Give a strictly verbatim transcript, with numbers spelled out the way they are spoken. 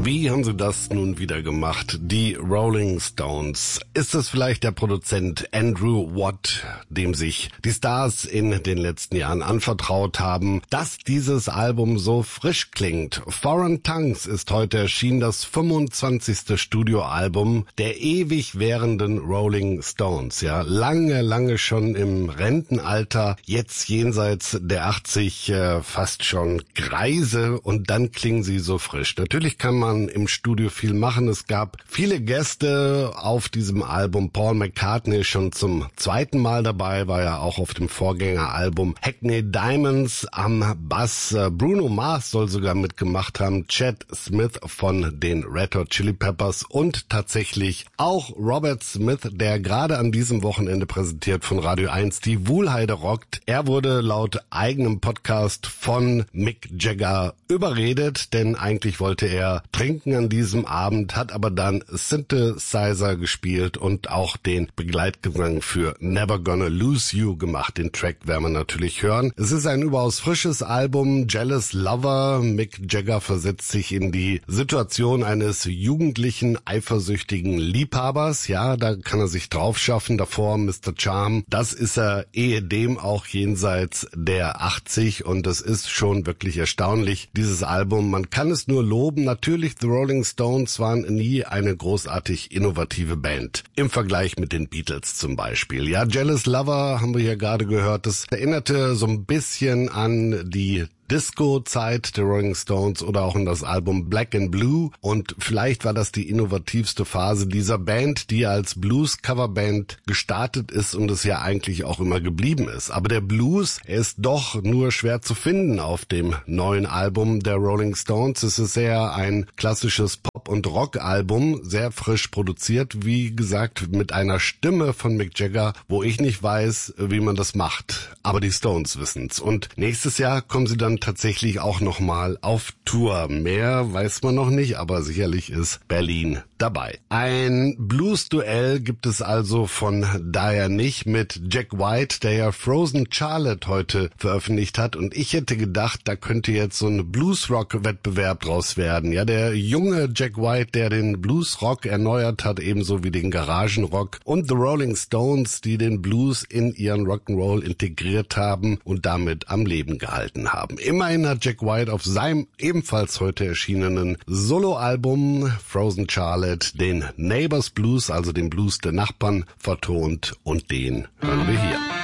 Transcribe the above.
Wie haben sie das nun wieder gemacht? Die Rolling Stones. Ist es vielleicht der Produzent Andrew Watt, dem sich die Stars in den letzten Jahren anvertraut haben, dass dieses Album so frisch klingt? Foreign Tongues ist heute erschienen, das fünfundzwanzigste Studioalbum der ewig währenden Rolling Stones. Ja, lange, lange schon im Rentenalter, jetzt jenseits der achtzig, äh, fast schon Greise, und dann klingen sie so frisch. Natürlich kann man im Studio viel machen. Es gab viele Gäste auf diesem Album. Paul McCartney schon zum zweiten Mal dabei, war ja auch auf dem Vorgängeralbum. Hackney Diamonds am Bass. Bruno Mars soll sogar mitgemacht haben. Chad Smith von den Red Hot Chili Peppers und tatsächlich auch Robert Smith, der gerade an diesem Wochenende präsentiert von Radio eins die Wuhlheide rockt. Er wurde laut eigenem Podcast von Mick Jagger überredet, denn eigentlich wollte er trinken an diesem Abend, hat aber dann Synthesizer gespielt und auch den Begleitgesang für Never Gonna Lose You gemacht. Den Track werden wir natürlich hören. Es ist ein überaus frisches Album, Jealous Lover. Mick Jagger versetzt sich in die Situation eines jugendlichen, eifersüchtigen Liebhabers. Ja, da kann er sich drauf schaffen. Davor Mister Charm. Das ist er ehedem auch jenseits der achtzig, und das ist schon wirklich erstaunlich, dieses Album. Man kann es nur loben. Natürlich, The Rolling Stones waren nie eine großartig innovative Band. Im Vergleich mit den Beatles zum Beispiel. Ja, Jealous Lover haben wir ja gerade gehört. Das erinnerte so ein bisschen an die Disco-Zeit der Rolling Stones oder auch in das Album Black and Blue, und vielleicht war das die innovativste Phase dieser Band, die als Blues-Coverband gestartet ist und es ja eigentlich auch immer geblieben ist. Aber der Blues, er ist doch nur schwer zu finden auf dem neuen Album der Rolling Stones. Es ist eher ein klassisches Pop- und Rock-Album, sehr frisch produziert, wie gesagt, mit einer Stimme von Mick Jagger, wo ich nicht weiß, wie man das macht. Aber die Stones wissen's. Und nächstes Jahr kommen sie dann tatsächlich auch nochmal auf Tour. Mehr weiß man noch nicht, aber sicherlich ist Berlin dabei. Ein Blues-Duell gibt es also von daher nicht mit Jack White, der ja Frozen Charlotte heute veröffentlicht hat, und ich hätte gedacht, da könnte jetzt so ein Blues-Rock-Wettbewerb draus werden. Ja, der junge Jack White, der den Blues-Rock erneuert hat, ebenso wie den Garagenrock, und The Rolling Stones, die den Blues in ihren Rock'n'Roll integriert haben und damit am Leben gehalten haben. Immerhin hat Jack White auf seinem ebenfalls heute erschienenen Soloalbum Frozen Charlotte den Neighbors Blues, also den Blues der Nachbarn, vertont, und den hören wir hier.